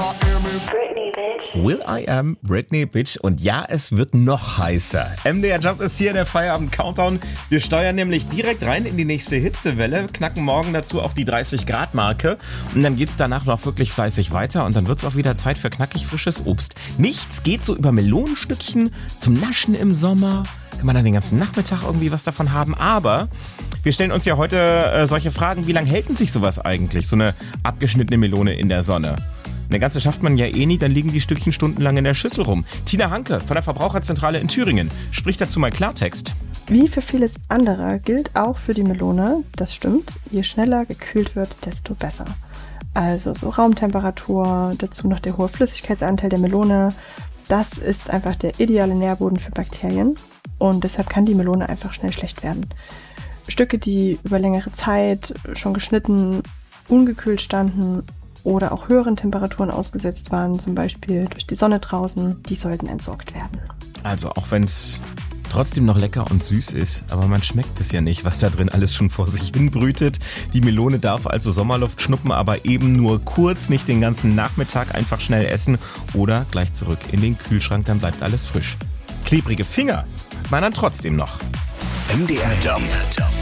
Britney, bitch. Will I Am, Britney, Bitch. Und ja, es wird noch heißer. MDR Job ist hier, der Feierabend-Countdown. Wir steuern nämlich direkt rein in die nächste Hitzewelle, knacken morgen dazu auch die 30-Grad-Marke. Und dann geht's danach noch wirklich fleißig weiter. Und dann wird's auch wieder Zeit für knackig frisches Obst. Nichts geht so über Melonenstückchen zum Naschen im Sommer. Kann man dann den ganzen Nachmittag irgendwie was davon haben. Aber wir stellen uns ja heute solche Fragen. Wie lange hält denn sich sowas eigentlich? So eine abgeschnittene Melone in der Sonne? Eine ganze schafft man ja eh nie, dann liegen die Stückchen stundenlang in der Schüssel rum. Tina Hanke von der Verbraucherzentrale in Thüringen spricht dazu mal Klartext. Wie für vieles andere gilt auch für die Melone, das stimmt, je schneller gekühlt wird, desto besser. Also so Raumtemperatur, dazu noch der hohe Flüssigkeitsanteil der Melone, das ist einfach der ideale Nährboden für Bakterien und deshalb kann die Melone einfach schnell schlecht werden. Stücke, die über längere Zeit schon geschnitten, ungekühlt standen oder auch höheren Temperaturen ausgesetzt waren, zum Beispiel durch die Sonne draußen, die sollten entsorgt werden. Also auch wenn es trotzdem noch lecker und süß ist, aber man schmeckt es ja nicht, was da drin alles schon vor sich hin brütet. Die Melone darf also Sommerluft schnuppen, aber eben nur kurz, nicht den ganzen Nachmittag, einfach schnell essen oder gleich zurück in den Kühlschrank, dann bleibt alles frisch. Klebrige Finger hat man dann trotzdem noch. MDR Jump